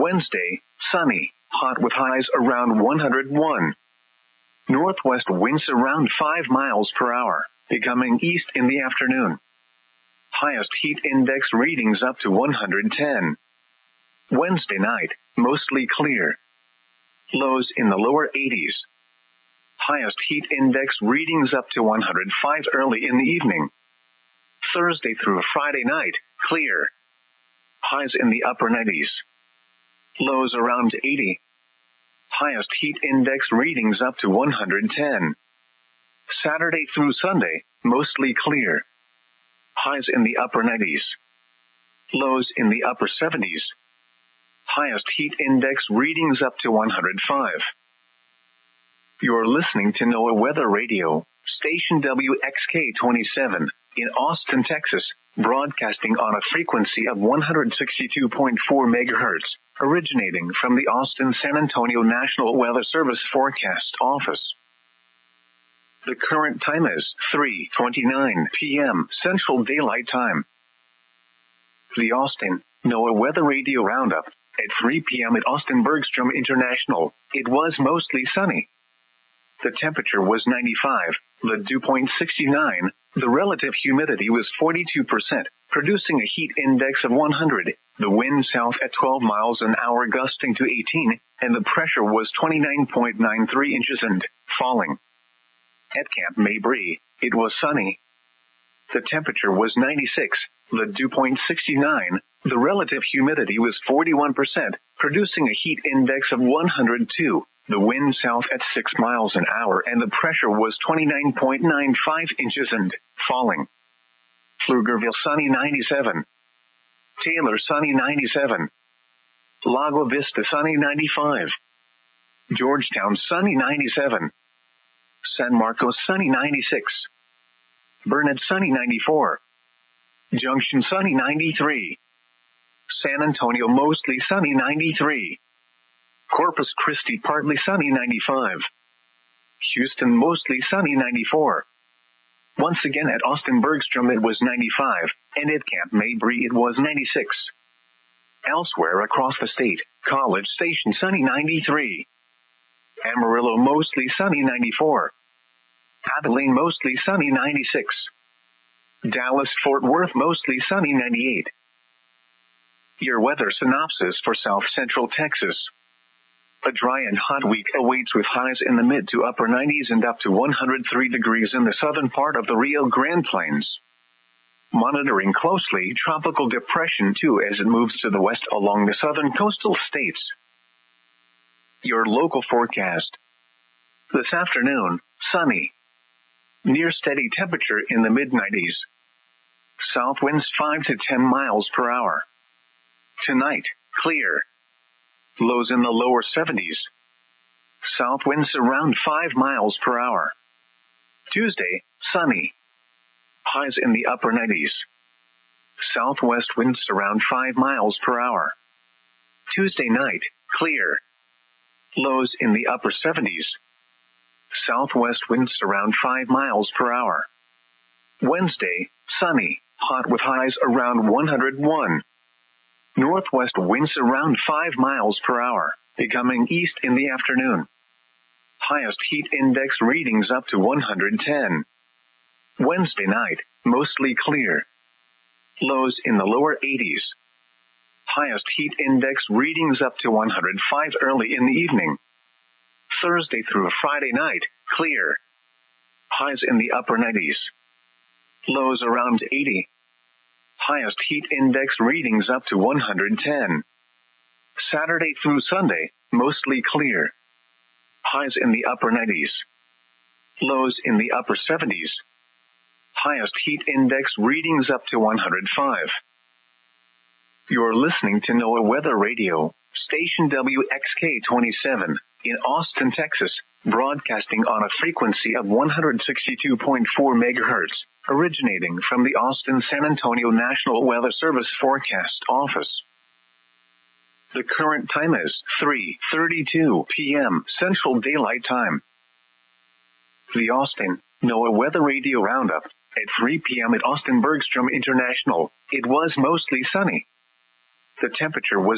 Wednesday, sunny, hot with highs around 101. Northwest winds around 5 miles per hour, becoming east in the afternoon. Highest heat index readings up to 110. Wednesday night, mostly clear. Lows in the lower 80s. Highest heat index readings up to 105 early in the evening. Thursday through Friday night, clear. Highs in the upper 90s. Lows around 80. Highest heat index readings up to 110. Saturday through Sunday, mostly clear. Highs in the upper 90s. Lows in the upper 70s. Highest heat index readings up to 105. You're listening to NOAA Weather Radio, station WXK-27, in Austin, Texas, broadcasting on a frequency of 162.4 megahertz, originating from the Austin-San Antonio National Weather Service Forecast Office. The current time is 3:29 p.m. Central Daylight Time. The Austin NOAA Weather Radio Roundup. At 3 p.m. at Austin Bergstrom International, it was mostly sunny. The temperature was 95, the dew point 69, the relative humidity was 42%, producing a heat index of 100, the wind south at 12 miles an hour gusting to 18, and the pressure was 29.93 inches and falling. At Camp Mabry, it was sunny. The temperature was 96, the dew point 69, the relative humidity was 41%, producing a heat index of 102. The wind south at 6 miles an hour and the pressure was 29.95 inches and falling. Pflugerville sunny 97. Taylor sunny 97. Lago Vista sunny 95. Georgetown sunny 97. San Marcos sunny 96. Burnett sunny 94. Junction sunny 93. San Antonio mostly sunny 93. Corpus Christi partly sunny 95. Houston mostly sunny 94. Once again at Austin Bergstrom it was 95, and at Camp Mabry it was 96. Elsewhere across the state, College Station sunny 93. Amarillo mostly sunny 94. Abilene mostly sunny 96. Dallas Fort Worth mostly sunny 98. Your weather synopsis for South Central Texas. A dry and hot week awaits with highs in the mid to upper 90s and up to 103 degrees in the southern part of the Rio Grande Plains. Monitoring closely Tropical Depression 2 as it moves to the west along the southern coastal states. Your local forecast. This afternoon, sunny. Near steady temperature in the mid-90s. South winds 5 to 10 miles per hour. Tonight, clear. Lows in the lower 70s. South winds around 5 miles per hour. Tuesday, sunny. Highs in the upper 90s. Southwest winds around 5 miles per hour. Tuesday night, clear. Lows in the upper 70s. Southwest winds around 5 miles per hour. Wednesday, sunny, hot with highs around 101. Northwest winds around 5 miles per hour, becoming east in the afternoon. Highest heat index readings up to 110. Wednesday night, mostly clear. Lows in the lower 80s. Highest heat index readings up to 105 early in the evening. Thursday through Friday night, clear. Highs in the upper 90s. Lows around 80. Highest heat index readings up to 110. Saturday through Sunday, mostly clear. Highs in the upper 90s. Lows in the upper 70s. Highest heat index readings up to 105. You're listening to NOAA Weather Radio, station WXK-27, in Austin, Texas, broadcasting on a frequency of 162.4 megahertz, originating from the Austin-San Antonio National Weather Service Forecast Office. The current time is 3:32 p.m. Central Daylight Time. The Austin NOAA Weather Radio Roundup. At 3 p.m. at Austin Bergstrom International, it was mostly sunny. The temperature was